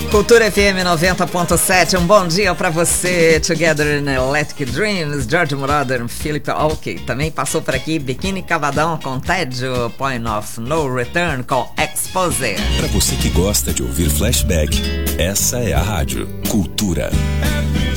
Cultura FM 90.7, um bom dia pra você. Together in Electric Dreams, George Moroder, Philip Oakey. Também passou por aqui Biquíni Cavadão com Tédio, Point of No Return com Expose. Pra você que gosta de ouvir flashback, essa é a rádio Cultura.